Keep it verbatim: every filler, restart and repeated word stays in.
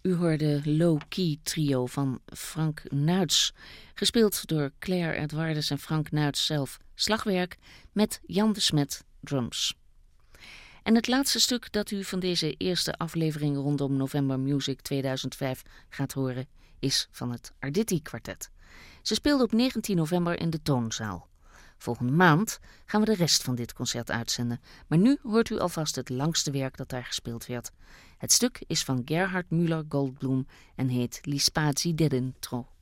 U hoorde Low Key Trio van Frank Nuits, gespeeld door Claire Edwardes en Frank Nuits zelf, slagwerk met Jan de Smet, drums. En het laatste stuk dat u van deze eerste aflevering rondom November Music tweeduizend vijf gaat horen, is van het Arditi Kwartet. Ze speelden op negentien november in de Toonzaal. Volgende maand gaan we de rest van dit concert uitzenden, maar nu hoort u alvast het langste werk dat daar gespeeld werd. Het stuk is van Gerhard Müller-Goldblum en heet Gli Spazi dell'Intro.